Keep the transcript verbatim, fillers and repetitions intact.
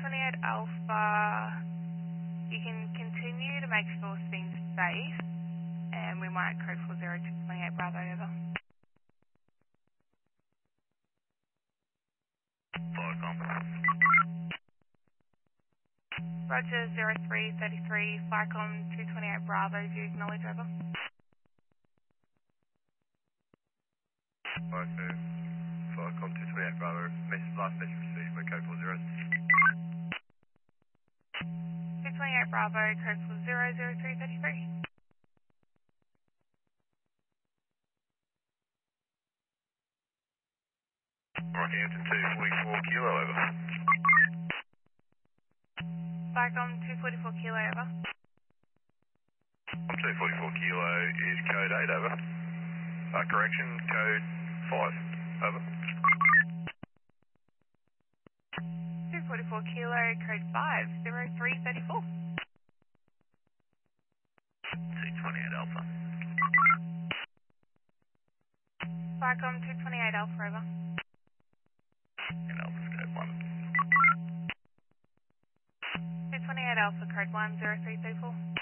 twenty-eight Alpha, you can continue to make sure things safe, and we might code for zero to twenty-eight Bravo over. Flycom. Roger, zero three thirty-three, Flycom two twenty-eight Bravo, do you acknowledge over? Okay. Flycom two twenty-eight Bravo, message, last message received by code four zero. two twenty-eight Bravo, code for zero zero three thirty-three. Rockhampton two forty-four kilo over. Flycom two forty-four Kilo over. I'm two forty-four kilo is code eight over. Uh, correction, code five over. two forty-four Kilo, code five, zero three thirty-four. two twenty-eight Alpha. Flycom two twenty-eight Alpha over. And Alpha's code one. two twenty-eight Alpha, code one, zero three thirty-four.